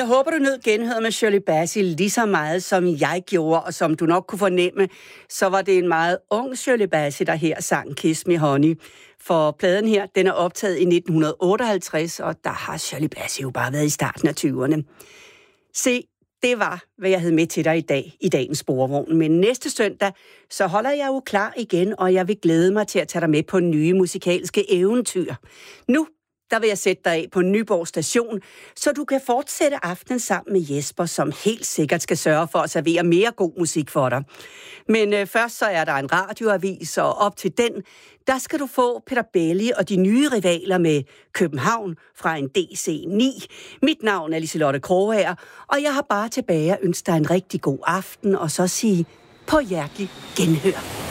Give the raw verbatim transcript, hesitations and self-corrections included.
Jeg håber, du nød genhøret med Shirley Bassey lige så meget, som jeg gjorde, og som du nok kunne fornemme, så var det en meget ung Shirley Bassey, der her sang Kiss Me Honey. For pladen her, den er optaget i nitten otteoghalvtreds, og der har Shirley Bassey jo bare været i starten af tyverne. Se, det var, hvad jeg havde med til dig i dag, i dagens Sporvogn. Men næste søndag, så holder jeg jo klar igen, og jeg vil glæde mig til at tage dig med på nye musikalske eventyr. Nu der vil jeg sætte dig af på Nyborg Station, så du kan fortsætte aftenen sammen med Jesper, som helt sikkert skal sørge for at servere mere god musik for dig. Men øh, først så er der en radioavis, og op til den, der skal du få Peter Belli og de nye rivaler med København fra en D C ni. Mit navn er Liselotte Krogager, og jeg har bare tilbage at ønske dig en rigtig god aften, og så sige på hjertelig genhør.